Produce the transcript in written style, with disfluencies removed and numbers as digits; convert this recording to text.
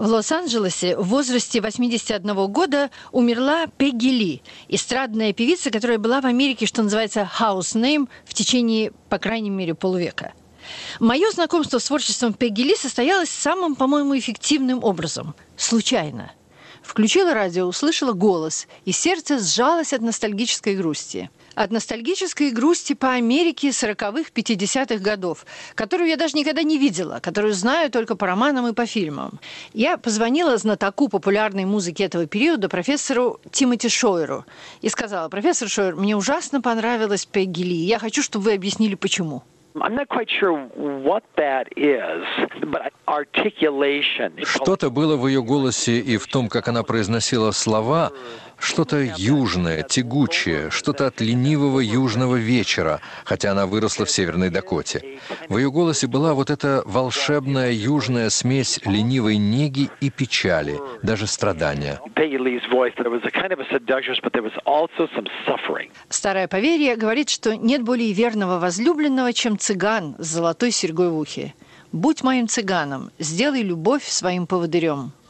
В Лос-Анджелесе в возрасте 81 года умерла Пегги Ли, эстрадная певица, которая была в Америке, что называется, house name, в течение, по крайней мере, полувека. Мое знакомство с творчеством Пегги Ли состоялось самым, по-моему, эффективным образом – случайно. Включила радио, услышала голос, и сердце сжалось от ностальгической грусти. От ностальгической грусти по Америке 40-х, 50-х годов, которую я даже никогда не видела, которую знаю только по романам и по фильмам. Я позвонила знатоку популярной музыки этого периода, профессору Тимоти Шойеру, и сказала: «Профессор Шойер, мне ужасно понравилась Пегги Ли. Я хочу, чтобы вы объяснили, почему». Что-то было в ее голосе и в том, как она произносила слова, что-то южное, тягучее, что-то от ленивого южного вечера, хотя она выросла в Северной Дакоте. В ее голосе была вот эта волшебная южная смесь ленивой неги и печали, даже страдания. Старое поверье говорит, что нет более верного возлюбленного, чем цыган с золотой серьгой в ухе. «Будь моим цыганом, сделай любовь своим поводырем».